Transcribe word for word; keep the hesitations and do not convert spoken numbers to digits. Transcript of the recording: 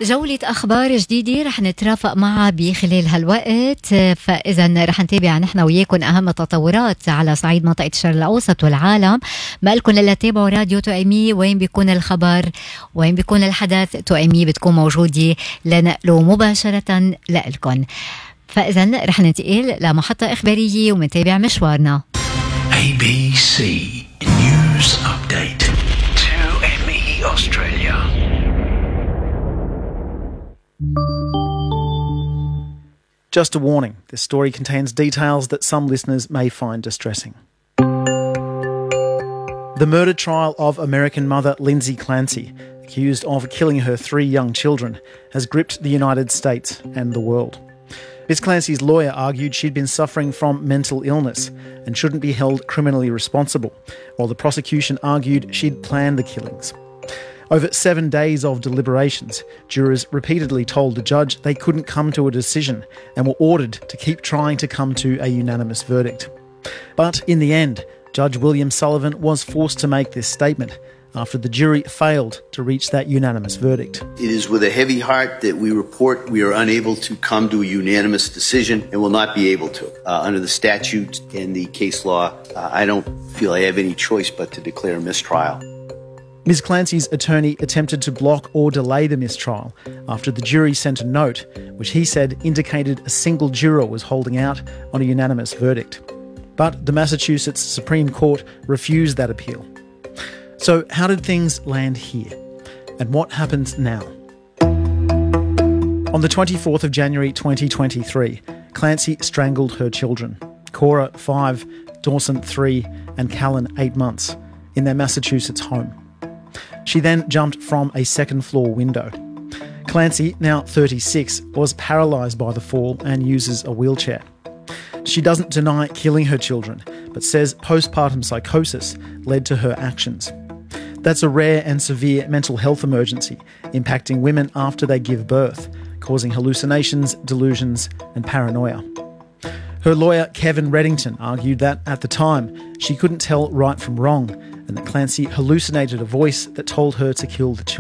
جولة أخبار جديدة رح نترافق معها بخلال هالوقت، فإذا رح نتابع نحن وياكم أهم التطورات على صعيد منطقة الشرق الأوسط والعالم. ما لكم إلا تابعوا راديو توأمي، وين بيكون الخبر وين بيكون الحدث توأمي بتكون موجودة لنقله مباشرة لكم. فإذا رح ننتقل لمحطة إخبارية ومنتابع مشوارنا. A B C News Update توأمي Australia. Just a warning, this story contains details that some listeners may find distressing. The murder trial of American mother Lindsay Clancy, accused of killing her three young children, has gripped the United States and the world. Miss Clancy's lawyer argued she'd been suffering from mental illness and shouldn't be held criminally responsible, while the prosecution argued she'd planned the killings. Over seven days of deliberations, jurors repeatedly told the judge they couldn't come to a decision and were ordered to keep trying to come to a unanimous verdict. But in the end, Judge William Sullivan was forced to make this statement after the jury failed to reach that unanimous verdict. It is with a heavy heart that we report we are unable to come to a unanimous decision and will not be able to. Uh, under the statute and the case law, uh, I don't feel I have any choice but to declare a mistrial. Miz Clancy's attorney attempted to block or delay the mistrial after the jury sent a note, which he said indicated a single juror was holding out on a unanimous verdict. But the Massachusetts Supreme Court refused that appeal. So how did things land here? And what happens now? On the twenty-fourth of January twenty twenty-three, Clancy strangled her children, Cora, five, Dawson, three, and Callan, eight months, in their Massachusetts home. She then jumped from a second-floor window. Clancy, now thirty-six, was paralysed by the fall and uses a wheelchair. She doesn't deny killing her children, but says postpartum psychosis led to her actions. That's a rare and severe mental health emergency impacting women after they give birth, causing hallucinations, delusions, and paranoia. Her lawyer, Kevin Reddington, argued that at the time she couldn't tell right from wrong and that Clancy hallucinated a voice that told her to kill the children.